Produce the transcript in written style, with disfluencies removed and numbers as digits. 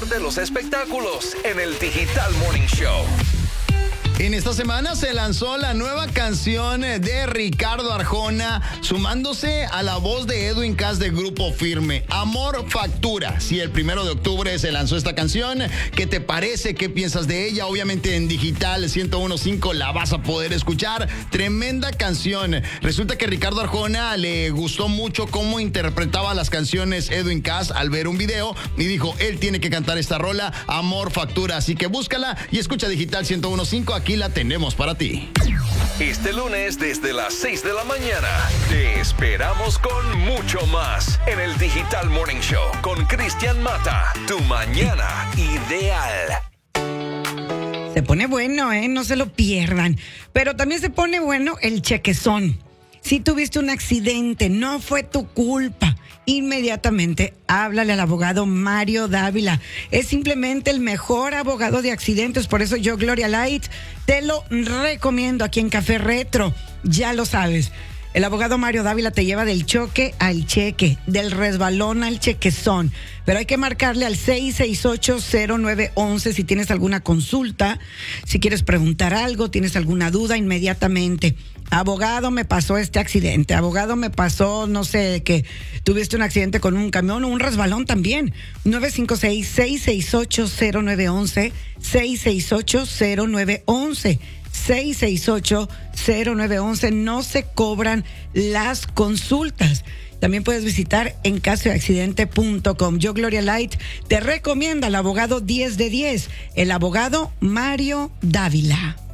mejor de los espectáculos en el Digital Morning Show. En esta semana se lanzó la nueva canción de Ricardo Arjona, sumándose a la voz de Edwin Cass de Grupo Firme, Amor Factura. Sí, el 1 de octubre se lanzó esta canción. ¿Qué te parece? ¿Qué piensas de ella? Obviamente en Digital 101.5 la vas a poder escuchar. Tremenda canción. Resulta que Ricardo Arjona le gustó mucho cómo interpretaba las canciones Edwin Cass al ver un video y dijo, él tiene que cantar esta rola, Amor Factura. Así que búscala y escucha Digital 101.5. Aquí la tenemos para ti. Este lunes desde las 6 de la mañana te esperamos con mucho más en el Digital Morning Show con Cristian Mata. Tu mañana ideal. Se pone bueno, no se lo pierdan. Pero también se pone bueno el chequezón. Si tuviste un accidente, no fue tu culpa, inmediatamente háblale al abogado Mario Dávila. Es simplemente el mejor abogado de accidentes. Por eso yo, Gloria Light, te lo recomiendo aquí en Café Retro. Ya lo sabes. El abogado Mario Dávila te lleva del choque al cheque, del resbalón al chequezón. Pero hay que marcarle al 668-0911 si tienes alguna consulta, si quieres preguntar algo, tienes alguna duda, inmediatamente. Abogado, me pasó este accidente. Abogado, me pasó, no sé, que tuviste un accidente con un camión o un resbalón también. 956-668-0911, 668-0911. 668-0911. No se cobran las consultas. También puedes visitar encasodeaccidente.com. Yo, Gloria Light, te recomiendo al abogado 10 de 10, el abogado Mario Dávila.